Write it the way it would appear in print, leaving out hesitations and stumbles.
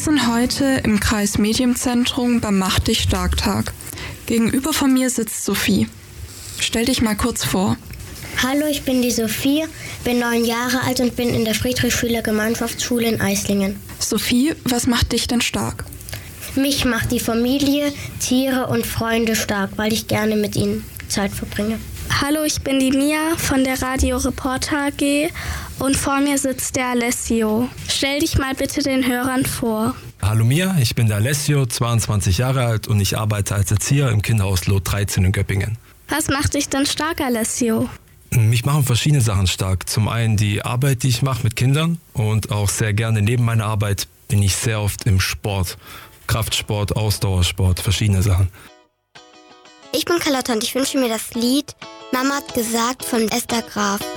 Wir sind heute im Kreis Medienzentrum beim Mach dich stark Tag. Gegenüber von mir sitzt Sophie. Stell dich mal kurz vor. Hallo, ich bin die Sophie, bin 9 Jahre alt und bin in der Friedrich-Schüler-Gemeinschaftsschule in Eislingen. Sophie, was macht dich denn stark? Mich macht die Familie, Tiere und Freunde stark, weil ich gerne mit ihnen Zeit verbringe. Hallo, ich bin die Mia von der Radio Reporter AG und vor mir sitzt der Alessio. Stell dich mal bitte den Hörern vor. Hallo Mia, ich bin der Alessio, 22 Jahre alt und ich arbeite als Erzieher im Kinderhaus Lot 13 in Göppingen. Was macht dich denn stark, Alessio? Mich machen verschiedene Sachen stark. Zum einen die Arbeit, die ich mache mit Kindern und auch sehr gerne neben meiner Arbeit bin ich sehr oft im Sport. Kraftsport, Ausdauersport, verschiedene Sachen. Ich bin Carlotta und ich wünsche mir das Lied Mama hat gesagt von Esther Graf.